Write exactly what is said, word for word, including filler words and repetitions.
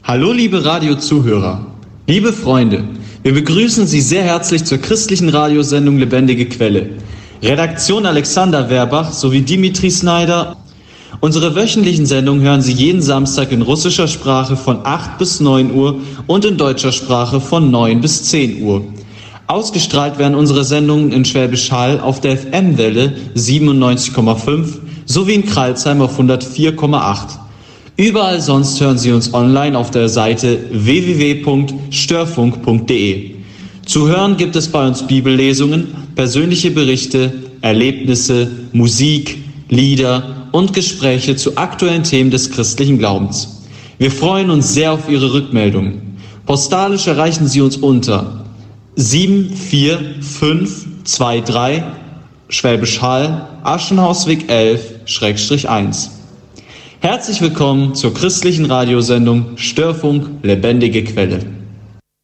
Hallo liebe Radiozuhörer, liebe Freunde, wir begrüßen Sie sehr herzlich zur christlichen Radiosendung Lebendige Quelle. Redaktion Alexander Werbach sowie Dimitri Snyder. Unsere wöchentlichen Sendungen hören Sie jeden Samstag in russischer Sprache von acht bis neun Uhr und in deutscher Sprache von neun bis zehn Uhr. Ausgestrahlt werden unsere Sendungen in Schwäbisch Hall auf der F M-Welle siebenundneunzig Komma fünf sowie in Crailsheim auf hundertvier Komma acht. Überall sonst hören Sie uns online auf der Seite w w w punkt störfunk punkt d e. Zu hören gibt es bei uns Bibellesungen, persönliche Berichte, Erlebnisse, Musik, Lieder und Gespräche zu aktuellen Themen des christlichen Glaubens. Wir freuen uns sehr auf Ihre Rückmeldungen. Postalisch erreichen Sie uns unter sieben vier fünf zwei drei Schwäbisch Hall, Aschenhausweg elf eins. Herzlich willkommen zur christlichen Radiosendung Störfunk Lebendige Quelle.